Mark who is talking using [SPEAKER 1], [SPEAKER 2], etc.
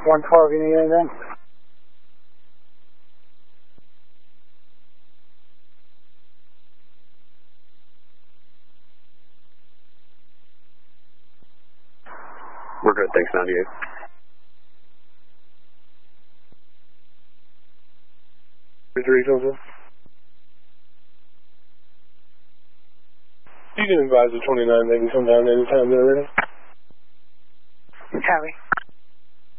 [SPEAKER 1] 112, you need anything?
[SPEAKER 2] We're good, thanks, 98. Regional, sir?
[SPEAKER 3] You can advise the 29 they can come down anytime they're ready.
[SPEAKER 1] Copy.